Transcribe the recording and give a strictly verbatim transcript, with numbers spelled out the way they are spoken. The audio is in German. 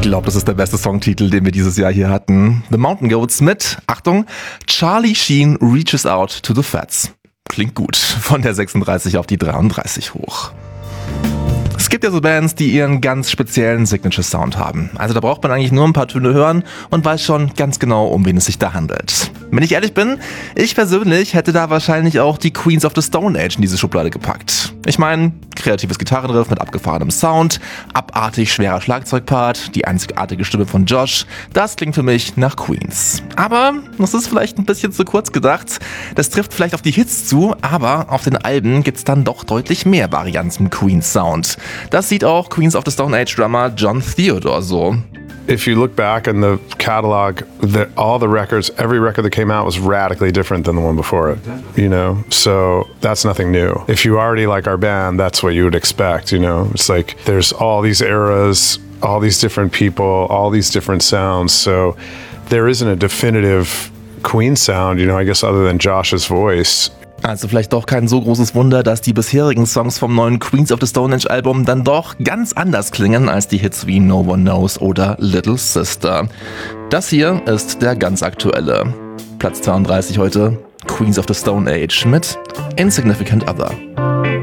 glaube, das ist der beste Songtitel, den wir dieses Jahr hier hatten. The Mountain Goats mit, Achtung, Charlie Sheen reaches out to the fats. Klingt gut. Von der sechsunddreißig auf die dreiunddreißig hoch. Es gibt ja so Bands, die ihren ganz speziellen Signature-Sound haben. Also da braucht man eigentlich nur ein paar Töne hören und weiß schon ganz genau, um wen es sich da handelt. Wenn ich ehrlich bin, ich persönlich hätte da wahrscheinlich auch die Queens of the Stone Age in diese Schublade gepackt. Ich meine, kreatives Gitarrenriff mit abgefahrenem Sound, abartig schwerer Schlagzeugpart, die einzigartige Stimme von Josh, das klingt für mich nach Queens. Aber das ist vielleicht ein bisschen zu kurz gedacht. Das trifft vielleicht auf die Hits zu, aber auf den Alben gibt's dann doch deutlich mehr Varianten im Queens-Sound. Das sieht auch Queens of the Stone Age Drummer John Theodore so. If you look back in the catalog, the, all the records, every record that came out was radically different than the one before it, you know? So that's nothing new. If you already like our band, that's what you would expect, you know? It's like there's all these eras, all these different people, all these different sounds. So there isn't a definitive Queen sound, you know, I guess other than Josh's voice. Also vielleicht doch kein so großes Wunder, dass die bisherigen Songs vom neuen Queens of the Stone Age Album dann doch ganz anders klingen als die Hits wie No One Knows oder Little Sister. Das hier ist der ganz aktuelle. Platz zweiunddreißig heute, Queens of the Stone Age mit Insignificant Other.